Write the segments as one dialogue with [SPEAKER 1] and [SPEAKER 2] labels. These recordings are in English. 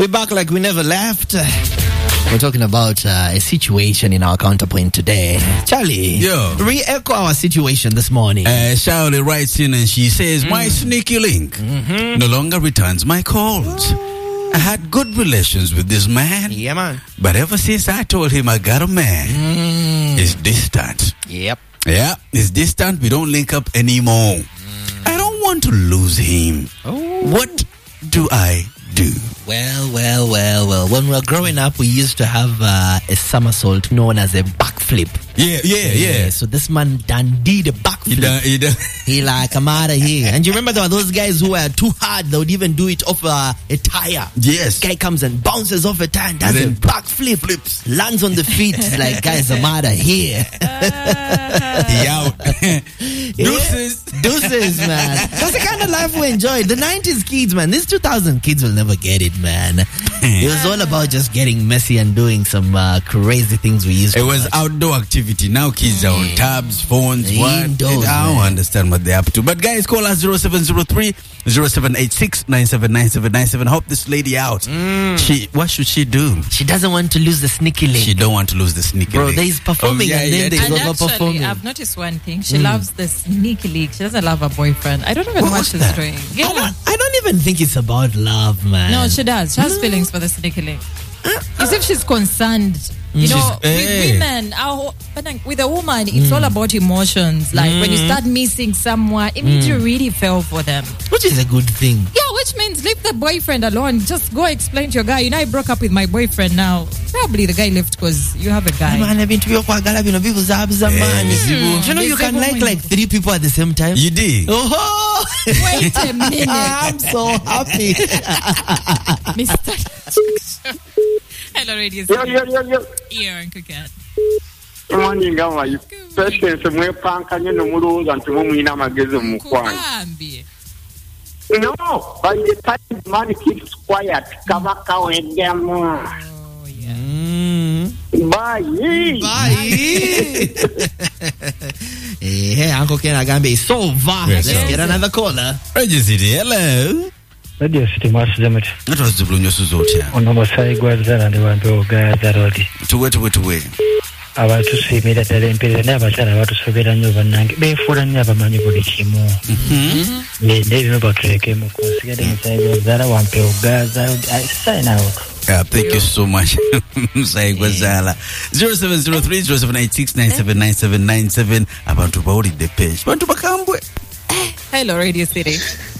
[SPEAKER 1] We're back like we never left. We're talking about a situation in our counterpoint today. Charlie, re-echo our situation this morning.
[SPEAKER 2] Charlie writes in and she says, my sneaky link no longer returns my calls. I had good relations with this man.
[SPEAKER 1] Yeah, man.
[SPEAKER 2] But ever since I told him I got a man, he's distant.
[SPEAKER 1] Yep.
[SPEAKER 2] Yeah, he's distant. We don't link up anymore. I don't want to lose him. What do I do?
[SPEAKER 1] Well. When we were growing up, we used to have a somersault known as a backflip.
[SPEAKER 2] Yeah.
[SPEAKER 1] So this man did a backflip. He like, I'm out of here. And you remember there were those guys who were too hard. They would even do it off a tire.
[SPEAKER 2] Yes.
[SPEAKER 1] Guy comes and bounces off a tire and does a backflip. Flips. Lands on the feet. Like, guys, I'm out of here. Deuces, man. That's the kind of life we enjoyed. The 90s kids, man. These 2000 kids will never get it, man. It was all about just getting messy and doing some crazy things we used to.
[SPEAKER 2] It was outdoor activity. Now kids are on tabs, phones,
[SPEAKER 1] Indoors,
[SPEAKER 2] I don't understand what they're up to. But guys, call us 0703 0786 979797. Help this lady out. What should she do?
[SPEAKER 1] She doesn't want to lose the sneaky link.
[SPEAKER 2] She don't want to lose the sneaky link.
[SPEAKER 1] Bro, there is performing and then there is overperforming.
[SPEAKER 3] I've noticed one thing. She loves the sneaky link. She doesn't love her boyfriend. I don't even know what she's doing.
[SPEAKER 1] I don't even think it's about love, man.
[SPEAKER 3] No, she does. She has feelings for the sneaky link. As if she's concerned. You know, with women, with a woman, it's all about emotions. Like when you start missing someone, it means you really fell for them.
[SPEAKER 1] Which is a good thing.
[SPEAKER 3] Yeah, which means leave the boyfriend alone. Just go explain to your guy, I broke up with my boyfriend now. Probably the guy left because you have a guy.
[SPEAKER 1] Man, I've been to your man. You know, you can like 3 people at the same time.
[SPEAKER 2] You did?
[SPEAKER 1] Oh,
[SPEAKER 3] wait a minute.
[SPEAKER 1] I'm so happy.
[SPEAKER 3] Mr. Hello, Radio
[SPEAKER 4] Yo.
[SPEAKER 3] Here in Kukat.
[SPEAKER 4] Morning, how are you? Patience, mwepankanye nomulunga ntumumwina amagezi mukwanyi. No, by the time man keeps quiet, kabaka wendemu.
[SPEAKER 3] Oh, yeah.
[SPEAKER 4] Bye.
[SPEAKER 1] Hey, Uncle Ken Agambe is so vast.
[SPEAKER 2] Yes,
[SPEAKER 1] Let's get another caller.
[SPEAKER 2] Registry, hello.
[SPEAKER 5] Radio City Master.
[SPEAKER 2] That was the blue news.
[SPEAKER 5] On the side, Guazara, and the one to Gazarodi.
[SPEAKER 2] To wait.
[SPEAKER 5] About to see me that I didn't pay the never said about to survey and over Nang. Before I never manipulate more. They never got to came getting inside Zara one pill Gaza. I sign out.
[SPEAKER 2] Yeah, thank you so much. Say Guazala 0703 0786 979797. About to vote the page. Want to Bakambwe?
[SPEAKER 3] Hello, Radio City.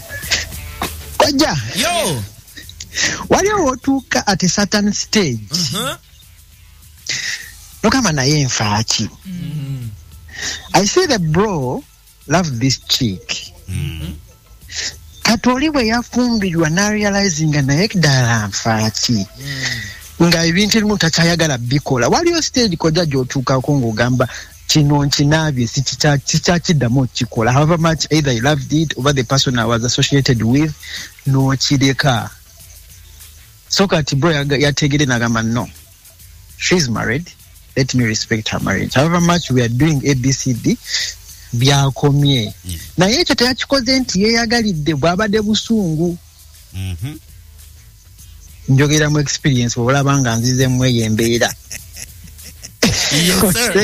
[SPEAKER 1] Yo,
[SPEAKER 6] while you took at a certain stage, look at my fachi. I say the bro love this chick. Katoli we yafumbi you are now realizing and ekdala fachi. Nga ibintu mutachayagala bikola. While you stage koja jotuka kongo gamba. However much either I loved it over the person I was associated with, no chideka. So kati bro yategere nagamba no. She's married. Let me respect her marriage. However much we are doing ABCD, byakomye. Na yecho teyachikoze nti yeyagalidde bwabadde busungu. Njogera mu experience olaba nga nzize mu eyembeera.
[SPEAKER 2] Yes, sir.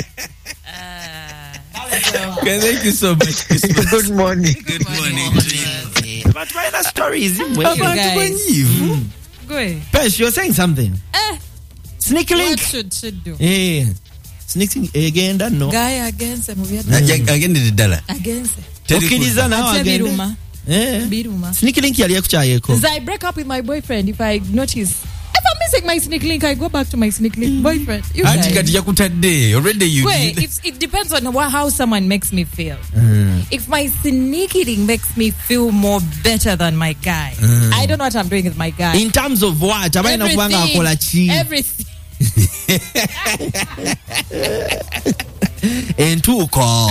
[SPEAKER 2] Okay, thank you so much.
[SPEAKER 6] Good morning.
[SPEAKER 2] Good morning.
[SPEAKER 1] but why that story is in
[SPEAKER 3] Go ahead.
[SPEAKER 1] Pesh, you're saying something. Sneaky link.
[SPEAKER 3] What should do?
[SPEAKER 1] Yeah. Sneaking again, that no.
[SPEAKER 3] Guy against him.
[SPEAKER 2] Again the dollar.
[SPEAKER 3] Against.
[SPEAKER 1] Okiriza now again.
[SPEAKER 3] Biruma.
[SPEAKER 1] Sneaky link yali yakuchayeko.
[SPEAKER 3] I break up with my boyfriend if I notice. If I'm missing my sneak link, I go back to my sneak link boyfriend. You guys.
[SPEAKER 2] Already you
[SPEAKER 3] wait, it depends on how someone makes me feel. If my sneaky link makes me feel more better than my guy, I don't know what I'm doing with my guy.
[SPEAKER 1] In terms of what?
[SPEAKER 3] Everything.
[SPEAKER 1] And two call.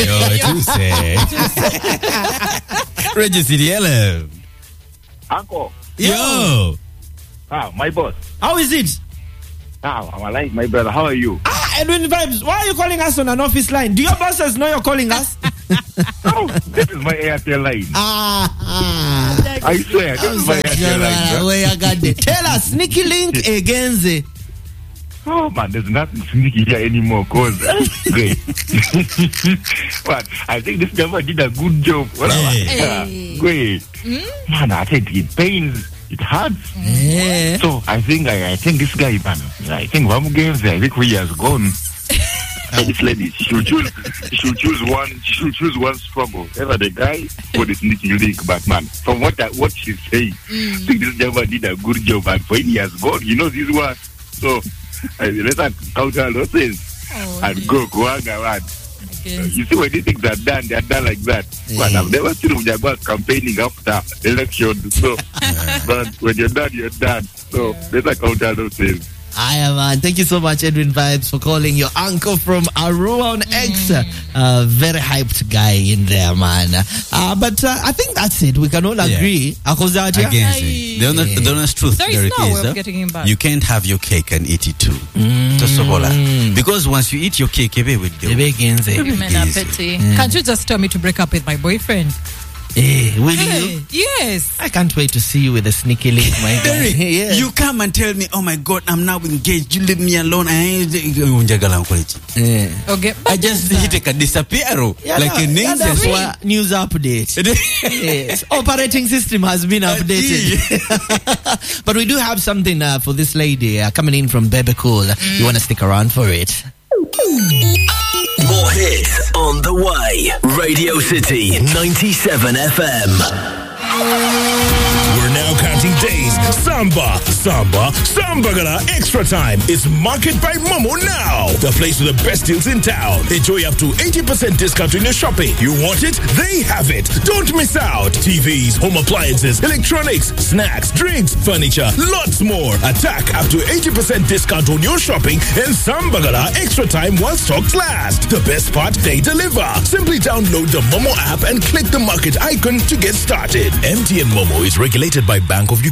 [SPEAKER 2] Registry, hello.
[SPEAKER 4] Uncle.
[SPEAKER 2] Yo.
[SPEAKER 4] My boss.
[SPEAKER 1] How is it?
[SPEAKER 4] I'm alive, my brother. How are you?
[SPEAKER 1] Edwin Vibes, why are you calling us on an office line? Do your bosses know you're calling us?
[SPEAKER 4] Oh, this is my Airtel line.
[SPEAKER 7] I swear. Don't buy a chair like that.
[SPEAKER 1] Where you got the tell us sneaky link against
[SPEAKER 7] Oh man, there's nothing sneaky here anymore, cause great. But I think this guy did a good job. Great. Man, I think it pains, it hurts. So I think this guy, man, I think one games I think he has gone. This lady, she should choose one struggle. Ever the guy for the sneaky link, but man, from what she's saying, I think this guy did a good job, and when he has gone, he knows his work. So let's count our losses and go around. You see, when these things are done, they are done like that. But I've never seen Mujagwa campaigning after election. So, but when you're done, you're done. So let's count our losses.
[SPEAKER 1] Hi, man. Thank you so much, Edwin Vibes, for calling your uncle from Arua on X. Very hyped guy in there, man. But I think that's it. We can all agree.
[SPEAKER 2] Against it. The honest truth,
[SPEAKER 3] there is no way of getting him back.
[SPEAKER 2] You can't have your cake and eat it too. Because once you eat your cake,
[SPEAKER 3] Can't you just tell me to break up with my boyfriend?
[SPEAKER 1] Will you?
[SPEAKER 3] Yes.
[SPEAKER 1] I can't wait to see you with a sneaky link, my guy.
[SPEAKER 2] You come and tell me, oh my God, I'm now engaged. You leave me alone. I just hit a disappear like a ninja.
[SPEAKER 1] News update. Yes. Operating system has been updated. But we do have something for this lady coming in from Bebe Cool. You want to stick around for it?
[SPEAKER 8] More hits on the way. Radio City 97 FM.
[SPEAKER 9] We're now counting days. Sambagala Extra Time. It's Market by Momo now. The place with the best deals in town. Enjoy up to 80% discount on your shopping. You want it? They have it. Don't miss out. TVs, home appliances, electronics, snacks, drinks, furniture, lots more. Attack up to 80% discount on your shopping and Sambagala Extra Time while stocks last. The best part, they deliver. Simply download the Momo app and click the market icon to get started. MTN Momo is regulated by Bank of